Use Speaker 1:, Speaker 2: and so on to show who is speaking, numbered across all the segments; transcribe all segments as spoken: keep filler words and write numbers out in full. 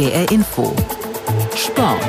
Speaker 1: D R Info Sport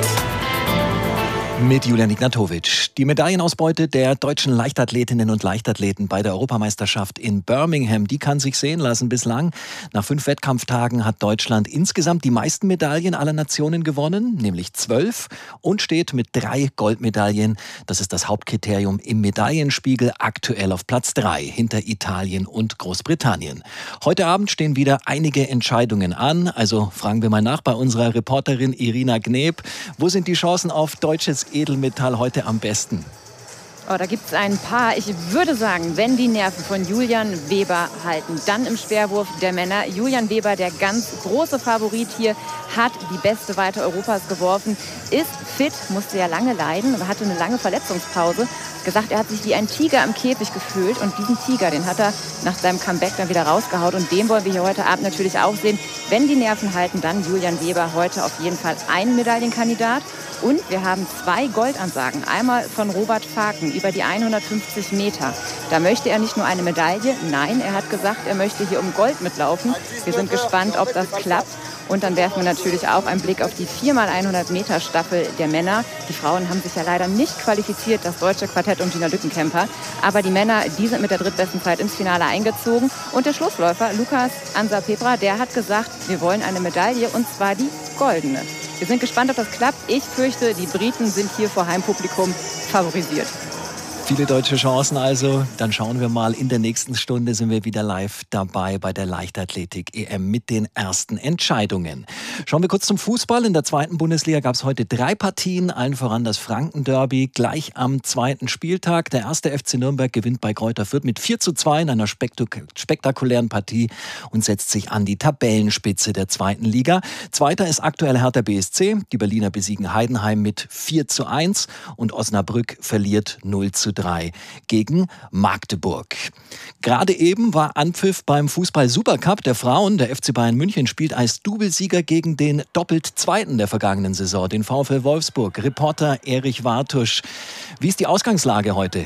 Speaker 2: mit Julian Ignatowitsch. Die Medaillenausbeute der deutschen Leichtathletinnen und Leichtathleten bei der Europameisterschaft in Birmingham, die kann sich sehen lassen bislang. Nach fünf Wettkampftagen hat Deutschland insgesamt die meisten Medaillen aller Nationen gewonnen, nämlich zwölf, und steht mit drei Goldmedaillen, das ist das Hauptkriterium im Medaillenspiegel, aktuell auf Platz drei, hinter Italien und Großbritannien. Heute Abend stehen wieder einige Entscheidungen an, also fragen wir mal nach bei unserer Reporterin Irina Gneb. Wo sind die Chancen auf deutsches Edelmetall heute am besten?
Speaker 3: Oh, da gibt es ein paar. Ich würde sagen, wenn die Nerven von Julian Weber halten, dann im Speerwurf der Männer. Julian Weber, der ganz große Favorit hier, hat die beste Weite Europas geworfen, ist fit, musste ja lange leiden, aber hatte eine lange Verletzungspause. Gesagt, er hat sich wie ein Tiger am Käfig gefühlt und diesen Tiger, den hat er nach seinem Comeback dann wieder rausgehaut und den wollen wir hier heute Abend natürlich auch sehen. Wenn die Nerven halten, dann Julian Weber heute auf jeden Fall ein Medaillenkandidat. Und wir haben zwei Goldansagen. Einmal von Robert Faken über die hundertfünfzig Meter. Da möchte er nicht nur eine Medaille, nein, er hat gesagt, er möchte hier um Gold mitlaufen. Wir sind gespannt, ob das klappt. Und dann werfen wir natürlich auch einen Blick auf die vier mal hundert Meter Staffel der Männer. Die Frauen haben sich ja leider nicht qualifiziert, das deutsche Quartett um Gina Lückenkämper. Aber die Männer, die sind mit der drittbesten Zeit ins Finale eingezogen. Und der Schlussläufer, Lukas Ansa-Pepra, der hat gesagt, wir wollen eine Medaille und zwar die goldene. Wir sind gespannt, ob das klappt. Ich fürchte, die Briten sind hier vor Heimpublikum favorisiert.
Speaker 2: Viele deutsche Chancen also. Dann schauen wir mal, in der nächsten Stunde sind wir wieder live dabei bei der Leichtathletik-E M mit den ersten Entscheidungen. Schauen wir kurz zum Fußball. In der zweiten Bundesliga gab es heute drei Partien, allen voran das Franken-Derby, gleich am zweiten Spieltag. Der erste F C Nürnberg gewinnt bei Greuther Fürth mit vier zu zwei in einer spektak- spektakulären Partie und setzt sich an die Tabellenspitze der zweiten Liga. Zweiter ist aktuell Hertha B S C. Die Berliner besiegen Heidenheim mit vier zu eins und Osnabrück verliert null zu drei gegen Magdeburg. Gerade eben war Anpfiff beim Fußball-Supercup der Frauen. Der F C Bayern München spielt als Doublesieger gegen den doppelt Zweiten der vergangenen Saison, den VfL Wolfsburg. Reporter Erich Wartusch. Wie ist die Ausgangslage heute?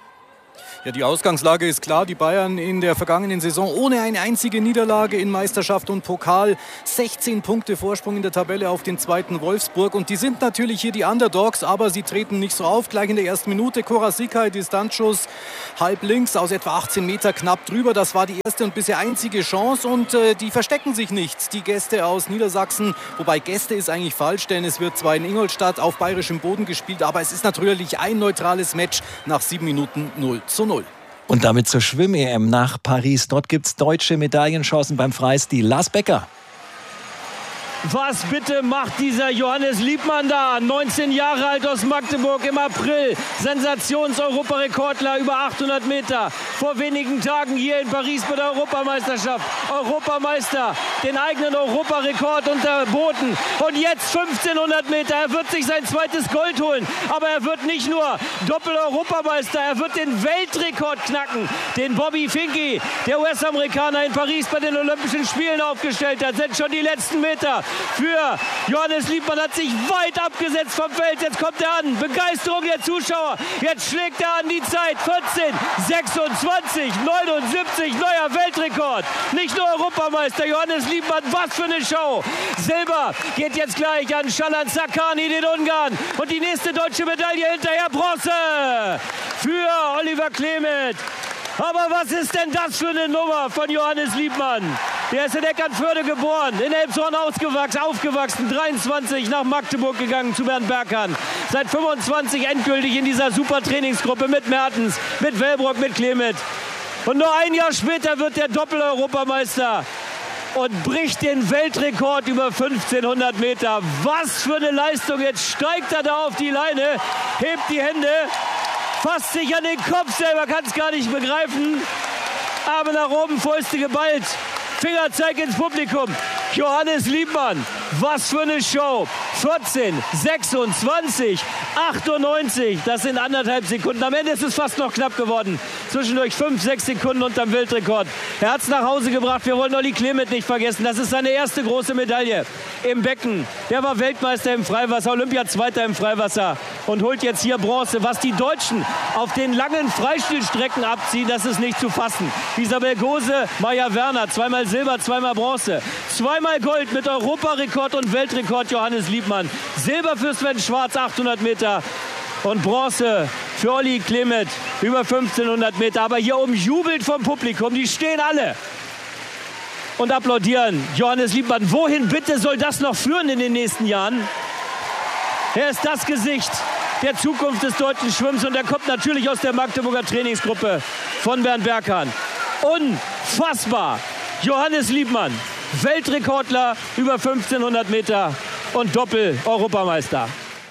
Speaker 4: Ja, die Ausgangslage ist klar. Die Bayern in der vergangenen Saison ohne eine einzige Niederlage in Meisterschaft und Pokal. sechzehn Punkte Vorsprung in der Tabelle auf den zweiten Wolfsburg. Und die sind natürlich hier die Underdogs, aber sie treten nicht so auf. Gleich in der ersten Minute Korasika, Distanzschuss halb links aus etwa achtzehn Meter knapp drüber. Das war die erste und bisher einzige Chance. Und äh, die verstecken sich nicht, die Gäste aus Niedersachsen. Wobei Gäste ist eigentlich falsch, denn es wird zwar in Ingolstadt auf bayerischem Boden gespielt, aber es ist natürlich ein neutrales Match nach sieben Minuten null zu null.
Speaker 2: Und damit zur Schwimm-E M nach Paris. Dort gibt es deutsche Medaillenchancen beim Freistil. Lars Becker.
Speaker 5: Was bitte macht dieser Johannes Liebmann da? neunzehn Jahre alt aus Magdeburg im April. Sensations-Europarekordler über achthundert Meter. Vor wenigen Tagen hier in Paris bei der Europameisterschaft. Europameister, den eigenen Europarekord unterboten. Und jetzt fünfzehnhundert Meter. Er wird sich sein zweites Gold holen. Aber er wird nicht nur Doppel-Europameister, er wird den Weltrekord knacken. Den Bobby Finke, der U S-Amerikaner in Paris bei den Olympischen Spielen aufgestellt hat. Sind schon die letzten Meter. Für Johannes Liebmann hat sich weit abgesetzt vom Feld. Jetzt kommt er an. Begeisterung der Zuschauer. Jetzt schlägt er an die Zeit. vierzehn sechsundzwanzig neunundsiebzig. Neuer Weltrekord. Nicht nur Europameister. Johannes Liebmann. Was für eine Show. Silber geht jetzt gleich an Shalan Sakani, den Ungarn. Und die nächste deutsche Medaille hinterher. Bronze für Oliver Clement. Aber was ist denn das für eine Nummer von Johannes Liebmann? Der ist in Eckernförde geboren, in Elmshorn ausgewachsen, aufgewachsen, dreiundzwanzig nach Magdeburg gegangen zu Bernd Berghahn. Seit fünfundzwanzig endgültig in dieser super Trainingsgruppe mit Mertens, mit Wellbrock, mit Clement. Und nur ein Jahr später wird der Doppel-Europameister und bricht den Weltrekord über fünfzehnhundert Meter. Was für eine Leistung. Jetzt steigt er da auf die Leine, hebt die Hände, fasst sich an den Kopf selber, kann es gar nicht begreifen. Arme nach oben, Fäuste geballt. Fingerzeig ins Publikum. Johannes Liebmann, was für eine Show. vierzehn sechsundzwanzig achtundneunzig, das sind anderthalb Sekunden. Am Ende ist es fast noch knapp geworden. Zwischendurch fünf, sechs Sekunden unterm Weltrekord. Er hat es nach Hause gebracht. Wir wollen Olli Clement nicht vergessen. Das ist seine erste große Medaille im Becken. Der war Weltmeister im Freiwasser, Olympiazweiter im Freiwasser. und holt jetzt hier Bronze. Was die Deutschen auf den langen Freistilstrecken abziehen, das ist nicht zu fassen. Isabel Gose, Maja Werner, zweimal Silber, zweimal Bronze. Zweimal Gold mit Europarekord und Weltrekord Johannes Liebmann. Silber für Sven Schwarz, achthundert Meter. Und Bronze für Olli Klemet, über fünfzehnhundert Meter. Aber hier oben jubelt vom Publikum, die stehen alle und applaudieren. Johannes Liebmann, wohin bitte soll das noch führen in den nächsten Jahren? Er ist das Gesicht der Zukunft des deutschen Schwimmens und er kommt natürlich aus der Magdeburger Trainingsgruppe von Bernd Berghahn. Unfassbar! Johannes Liebmann, Weltrekordler über fünfzehnhundert Meter und Doppel-Europameister.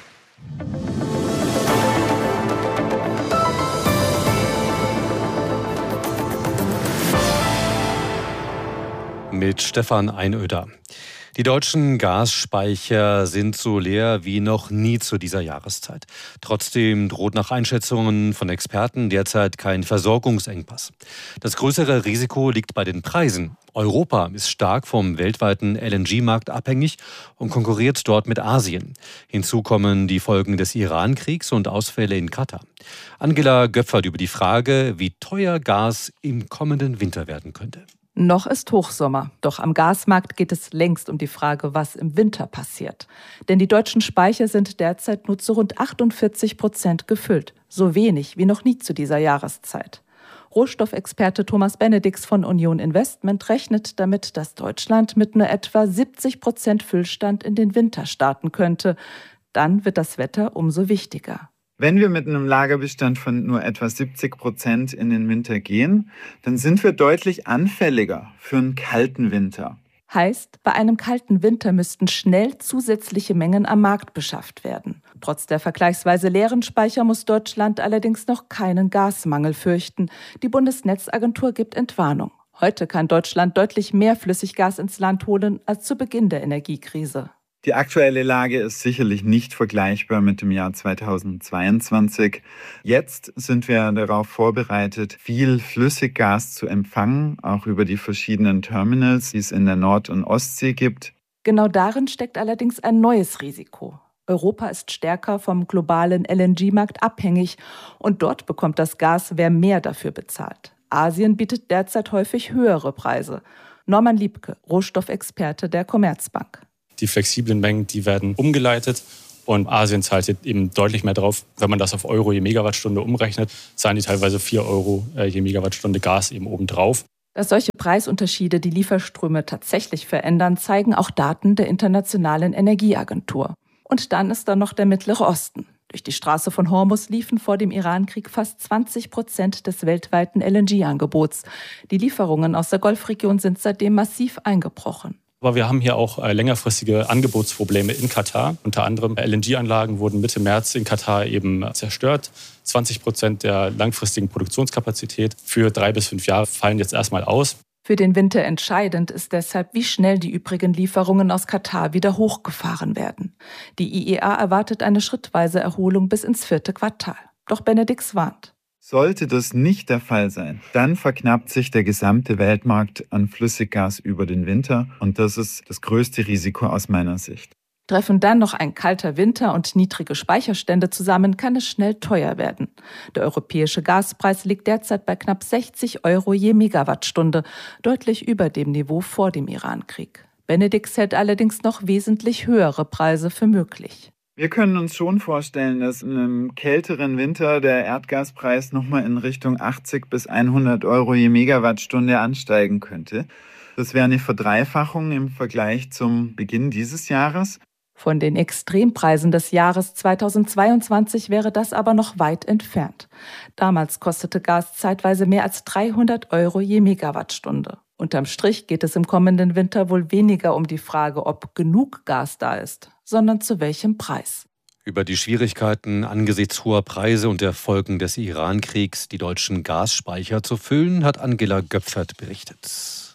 Speaker 6: Mit Stefan Einöder. Die deutschen Gasspeicher sind so leer wie noch nie zu dieser Jahreszeit. Trotzdem droht nach Einschätzungen von Experten derzeit kein Versorgungsengpass. Das größere Risiko liegt bei den Preisen. Europa ist stark vom weltweiten L N G-Markt abhängig und konkurriert dort mit Asien. Hinzu kommen die Folgen des Iran-Kriegs und Ausfälle in Katar. Angela Göpfert über die Frage, wie teuer Gas im kommenden Winter werden könnte.
Speaker 7: Noch ist Hochsommer, doch am Gasmarkt geht es längst um die Frage, was im Winter passiert. Denn die deutschen Speicher sind derzeit nur zu rund achtundvierzig Prozent gefüllt, so wenig wie noch nie zu dieser Jahreszeit. Rohstoffexperte Thomas Benedix von Union Investment rechnet damit, dass Deutschland mit nur etwa siebzig Prozent Füllstand in den Winter starten könnte. Dann wird das Wetter umso wichtiger.
Speaker 8: Wenn wir mit einem Lagerbestand von nur etwa siebzig Prozent in den Winter gehen, dann sind wir deutlich anfälliger für einen kalten Winter.
Speaker 7: Heißt, bei einem kalten Winter müssten schnell zusätzliche Mengen am Markt beschafft werden. Trotz der vergleichsweise leeren Speicher muss Deutschland allerdings noch keinen Gasmangel fürchten. Die Bundesnetzagentur gibt Entwarnung. Heute kann Deutschland deutlich mehr Flüssiggas ins Land holen als zu Beginn der Energiekrise.
Speaker 8: Die aktuelle Lage ist sicherlich nicht vergleichbar mit dem Jahr zweitausendzweiundzwanzig. Jetzt sind wir darauf vorbereitet, viel Flüssiggas zu empfangen, auch über die verschiedenen Terminals, die es in der Nord- und Ostsee gibt.
Speaker 7: Genau darin steckt allerdings ein neues Risiko. Europa ist stärker vom globalen L N G-Markt abhängig und dort bekommt das Gas, wer mehr dafür bezahlt. Asien bietet derzeit häufig höhere Preise. Norman Liebke, Rohstoffexperte der Commerzbank.
Speaker 9: Die flexiblen Mengen, die werden umgeleitet und Asien zahlt eben deutlich mehr drauf. Wenn man das auf Euro je Megawattstunde umrechnet, zahlen die teilweise vier Euro je Megawattstunde Gas eben obendrauf.
Speaker 7: Dass solche Preisunterschiede die Lieferströme tatsächlich verändern, zeigen auch Daten der Internationalen Energieagentur. Und dann ist da noch der Mittlere Osten. Durch die Straße von Hormuz liefen vor dem Irankrieg fast zwanzig Prozent des weltweiten L N G-Angebots. Die Lieferungen aus der Golfregion sind seitdem massiv eingebrochen.
Speaker 9: Aber wir haben hier auch längerfristige Angebotsprobleme in Katar. Unter anderem L N G-Anlagen wurden Mitte März in Katar eben zerstört. zwanzig Prozent der langfristigen Produktionskapazität für drei bis fünf Jahre fallen jetzt erstmal aus.
Speaker 7: Für den Winter entscheidend ist deshalb, wie schnell die übrigen Lieferungen aus Katar wieder hochgefahren werden. Die I E A erwartet eine schrittweise Erholung bis ins vierte Quartal. Doch Benedix warnt.
Speaker 8: Sollte das nicht der Fall sein, dann verknappt sich der gesamte Weltmarkt an Flüssiggas über den Winter und das ist das größte Risiko aus meiner Sicht.
Speaker 7: Treffen dann noch ein kalter Winter und niedrige Speicherstände zusammen, kann es schnell teuer werden. Der europäische Gaspreis liegt derzeit bei knapp sechzig Euro je Megawattstunde, deutlich über dem Niveau vor dem Irankrieg. Benedix hält allerdings noch wesentlich höhere Preise für möglich.
Speaker 8: Wir können uns schon vorstellen, dass in einem kälteren Winter der Erdgaspreis nochmal in Richtung achtzig bis hundert Euro je Megawattstunde ansteigen könnte. Das wäre eine Verdreifachung im Vergleich zum Beginn dieses Jahres.
Speaker 7: Von den Extrempreisen des Jahres zweitausendzweiundzwanzig wäre das aber noch weit entfernt. Damals kostete Gas zeitweise mehr als dreihundert Euro je Megawattstunde. Unterm Strich geht es im kommenden Winter wohl weniger um die Frage, ob genug Gas da ist, sondern zu welchem Preis.
Speaker 6: Über die Schwierigkeiten angesichts hoher Preise und der Folgen des Irankriegs die deutschen Gasspeicher zu füllen, hat Angela Göpfert berichtet.